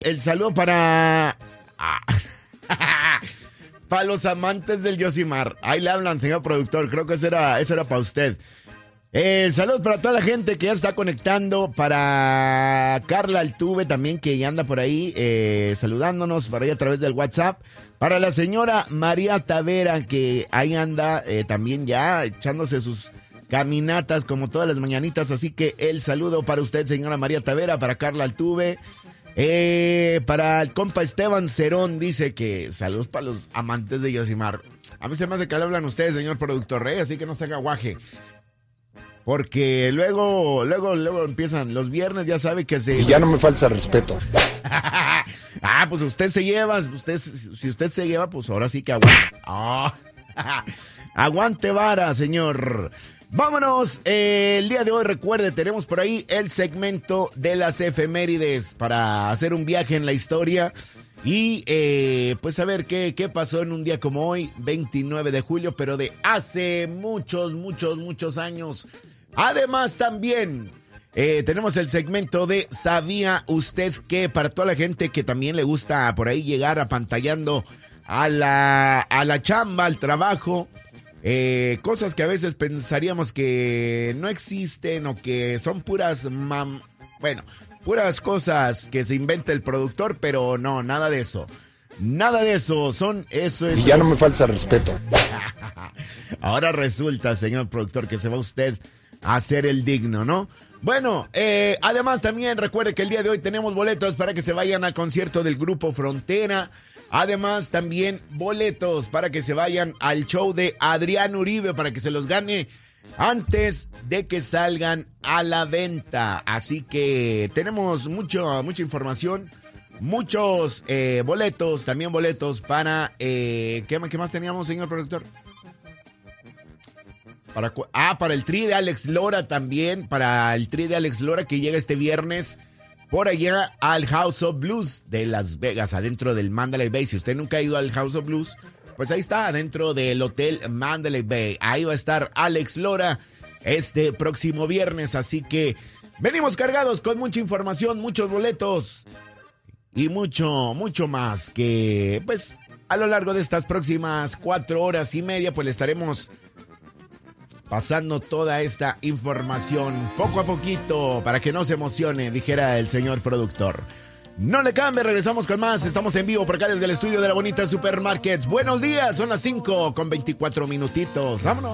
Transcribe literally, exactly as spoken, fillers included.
El saludo para... Ah. Para los amantes del Yosimar. Ahí le hablan, señor productor. Creo que eso era, eso era para usted. Eh, saludos para toda la gente que ya está conectando. Para Carla Altuve también, que ya anda por ahí eh, saludándonos por ahí a través del WhatsApp. Para la señora María Tavera, que ahí anda eh, también ya echándose sus caminatas como todas las mañanitas. Así que el saludo para usted, señora María Tavera. Para Carla Altuve. Eh, para el compa Esteban Cerón, dice que saludos para los amantes de Yosimar. A mí se me hace que le hablan ustedes, señor productor, ¿eh? Así que no se haga guaje. Porque luego, luego, luego empiezan los viernes, ya sabe que se... Y ya no me falta respeto. Ah, pues usted se lleva, usted, si usted se lleva, pues ahora sí que aguante. Oh. Aguante vara, señor. Vámonos, eh, el día de hoy, recuerde, tenemos por ahí el segmento de las efemérides para hacer un viaje en la historia y eh, pues saber qué, qué pasó en un día como hoy, veintinueve de julio, pero de hace muchos, muchos, muchos años. Además también eh, tenemos el segmento de ¿sabía usted qué? Para toda la gente que también le gusta por ahí llegar apantallando a la, a la chamba, al trabajo. Eh, cosas que a veces pensaríamos que no existen o que son puras, mam bueno, puras cosas que se inventa el productor, pero no, nada de eso. Nada de eso, son eso es. Y ya no me falta respeto. Ahora resulta, señor productor, que se va usted a hacer el digno, ¿no? Bueno, eh, además también recuerde que el día de hoy tenemos boletos para que se vayan al concierto del Grupo Frontera. Además, también boletos para que se vayan al show de Adrián Uribe, para que se los gane antes de que salgan a la venta. Así que tenemos mucho, mucha información, muchos eh, boletos, también boletos para... Eh, ¿qué, ¿Qué más teníamos, señor productor? Para, ah, para el tri de Alex Lora también, para el tri de Alex Lora que llega este viernes por allá al House of Blues de Las Vegas, adentro del Mandalay Bay. Si usted nunca ha ido al House of Blues, pues ahí está, adentro del Hotel Mandalay Bay. Ahí va a estar Alex Lora este próximo viernes. Así que venimos cargados con mucha información, muchos boletos y mucho, mucho más que, pues, a lo largo de estas próximas cuatro horas y media, pues le estaremos pasando toda esta información poco a poquito para que no se emocione, dijera el señor productor. No le cambie, regresamos con más. Estamos en vivo por acá desde el estudio de la bonita Supermarkets. Buenos días, son las cinco con veinticuatro minutitos. Vámonos.